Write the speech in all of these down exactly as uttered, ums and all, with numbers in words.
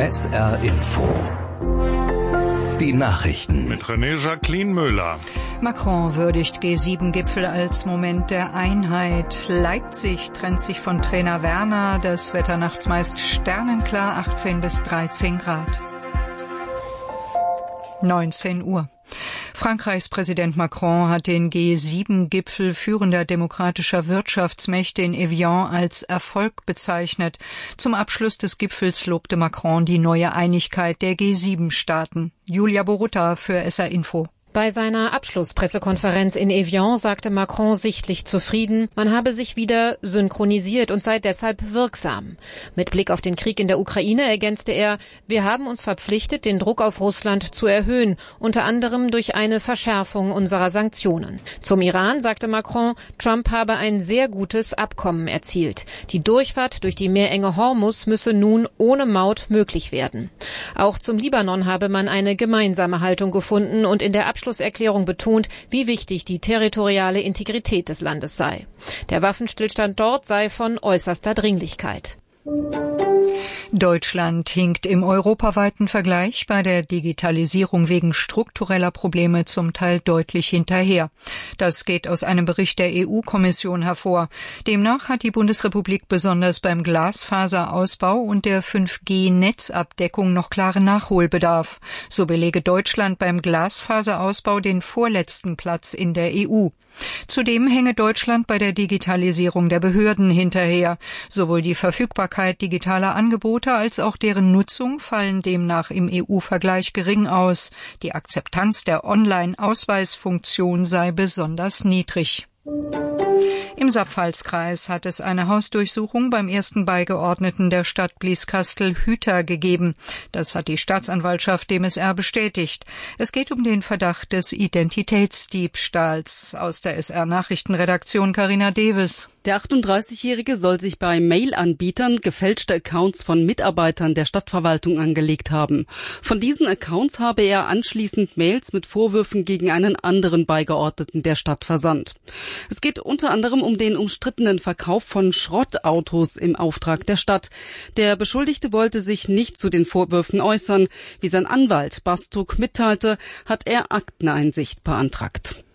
S R Info. Die Nachrichten. Mit René Jacqueline Müller. Macron würdigt G sieben Gipfel als Moment der Einheit. Leipzig trennt sich von Trainer Werner. Das Wetter nachts meist sternenklar, achtzehn bis dreizehn Grad. neunzehn Uhr. Frankreichs Präsident Macron hat den G sieben Gipfel führender demokratischer Wirtschaftsmächte in Evian als Erfolg bezeichnet. Zum Abschluss des Gipfels lobte Macron die neue Einigkeit der G sieben Staaten. Julia Borutta für S R Info. Bei seiner Abschlusspressekonferenz in Evian sagte Macron sichtlich zufrieden, man habe sich wieder synchronisiert und sei deshalb wirksam. Mit Blick auf den Krieg in der Ukraine ergänzte er, wir haben uns verpflichtet, den Druck auf Russland zu erhöhen, unter anderem durch eine Verschärfung unserer Sanktionen. Zum Iran sagte Macron, Trump habe ein sehr gutes Abkommen erzielt. Die Durchfahrt durch die Meerenge Hormuz müsse nun ohne Maut möglich werden. Auch zum Libanon habe man eine gemeinsame Haltung gefunden und in der Abschlusserklärung betont, wie wichtig die territoriale Integrität des Landes sei. Der Waffenstillstand dort sei von äußerster Dringlichkeit. Deutschland hinkt im europaweiten Vergleich bei der Digitalisierung wegen struktureller Probleme zum Teil deutlich hinterher. Das geht aus einem Bericht der E U-Kommission hervor. Demnach hat die Bundesrepublik besonders beim Glasfaserausbau und der fünf G Netzabdeckung noch klaren Nachholbedarf. So belege Deutschland beim Glasfaserausbau den vorletzten Platz in der E U. Zudem hänge Deutschland bei der Digitalisierung der Behörden hinterher. Sowohl die Verfügbarkeit digitaler Angebote als auch deren Nutzung fallen demnach im E U-Vergleich gering aus. Die Akzeptanz der Online-Ausweisfunktion sei besonders niedrig. Im Saarpfalz-Kreis hat es eine Hausdurchsuchung beim ersten Beigeordneten der Stadt Blieskastel-Hüter gegeben. Das hat die Staatsanwaltschaft dem S R bestätigt. Es geht um den Verdacht des Identitätsdiebstahls. Aus der S R-Nachrichtenredaktion Carina Deves. Der achtunddreißigjährige soll sich bei Mail-Anbietern gefälschte Accounts von Mitarbeitern der Stadtverwaltung angelegt haben. Von diesen Accounts habe er anschließend Mails mit Vorwürfen gegen einen anderen Beigeordneten der Stadt versandt. Es geht unter anderem um den umstrittenen Verkauf von Schrottautos im Auftrag der Stadt. Der Beschuldigte wollte sich nicht zu den Vorwürfen äußern. Wie sein Anwalt Bastuk mitteilte, hat er Akteneinsicht beantragt.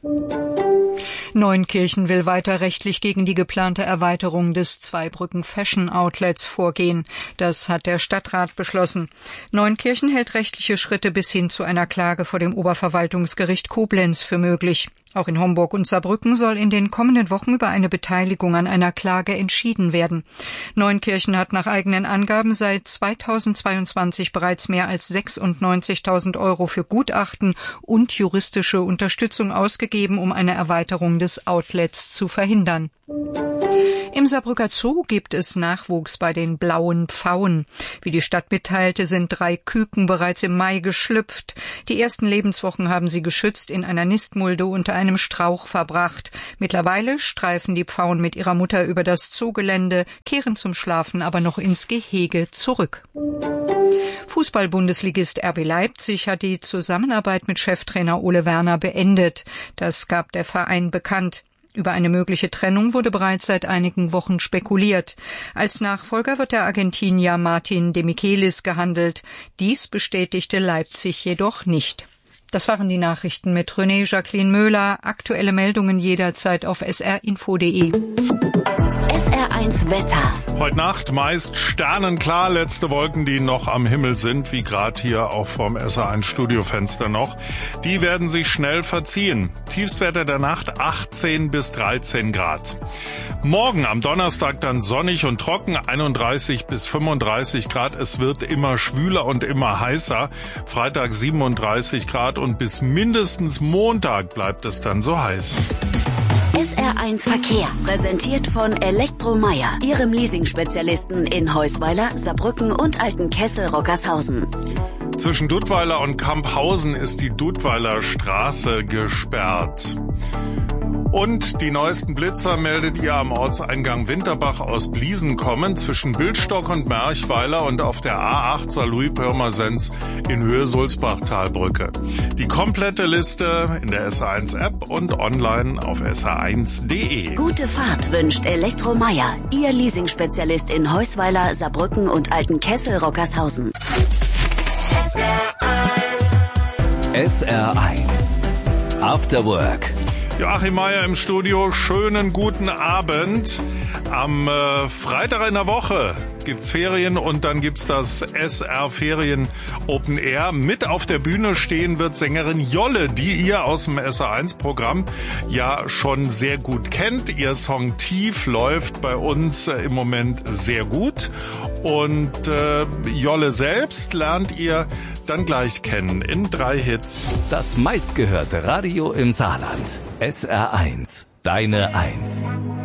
Neunkirchen will weiter rechtlich gegen die geplante Erweiterung des Zweibrücken Fashion Outlets vorgehen. Das hat der Stadtrat beschlossen. Neunkirchen hält rechtliche Schritte bis hin zu einer Klage vor dem Oberverwaltungsgericht Koblenz für möglich. Auch in Homburg und Saarbrücken soll in den kommenden Wochen über eine Beteiligung an einer Klage entschieden werden. Neunkirchen hat nach eigenen Angaben seit zweitausendzweiundzwanzig bereits mehr als sechsundneunzigtausend Euro für Gutachten und juristische Unterstützung ausgegeben, um eine Erweiterung des Outlets zu verhindern. Im Saarbrücker Zoo gibt es Nachwuchs bei den blauen Pfauen. Wie die Stadt mitteilte, sind drei Küken bereits im Mai geschlüpft. Die ersten Lebenswochen haben sie geschützt in einer Nistmulde unter einem Strauch verbracht. Mittlerweile streifen die Pfauen mit ihrer Mutter über das Zoogelände, kehren zum Schlafen aber noch ins Gehege zurück. Fußball-Bundesligist R B Leipzig hat die Zusammenarbeit mit Cheftrainer Ole Werner beendet. Das gab der Verein bekannt. Über eine mögliche Trennung wurde bereits seit einigen Wochen spekuliert. Als Nachfolger wird der Argentinier Martin de Michelis gehandelt. Dies bestätigte Leipzig jedoch nicht. Das waren die Nachrichten mit René Jacqueline Müller. Aktuelle Meldungen jederzeit auf s r info punkt d e. S R eins Wetter. Heute Nacht meist sternenklar, letzte Wolken, die noch am Himmel sind, wie gerade hier auch vorm S R eins Studiofenster noch. Die werden sich schnell verziehen. Tiefstwerte der Nacht achtzehn bis dreizehn Grad. Morgen am Donnerstag dann sonnig und trocken, einunddreißig bis fünfunddreißig Grad. Es wird immer schwüler und immer heißer. Freitag siebenunddreißig Grad und bis mindestens Montag bleibt es dann so heiß. S R eins Verkehr, präsentiert von Elektromeier, Ihrem Leasing-Spezialisten in Heusweiler, Saarbrücken und Altenkessel-Rockershausen. Zwischen Duttweiler und Kamphausen ist die Duttweiler Straße gesperrt. Und die neuesten Blitzer meldet ihr am Ortseingang Winterbach aus Bliesen kommen, zwischen Bildstock und Merchweiler und auf der A acht Saarlouis-Pirmasens in Höhe Sulzbach-Talbrücke. Die komplette Liste in der S R eins App und online auf s r eins punkt d e. Gute Fahrt wünscht Elektromeier, Ihr Leasing-Spezialist in Heusweiler, Saarbrücken und Altenkessel-Rockershausen. S R eins After Work. Joachim Meier im Studio, schönen guten Abend. Am äh, Freitag in der Woche gibt's Ferien und dann gibt's das S R Ferien Open Air. Mit auf der Bühne stehen wird Sängerin Jolle, die ihr aus dem S R eins Programm ja schon sehr gut kennt. Ihr Song Tief läuft bei uns äh, im Moment sehr gut. Und äh, Jolle selbst lernt ihr dann gleich kennen in drei Hits. Das meistgehörte Radio im Saarland. S R eins, deine Eins.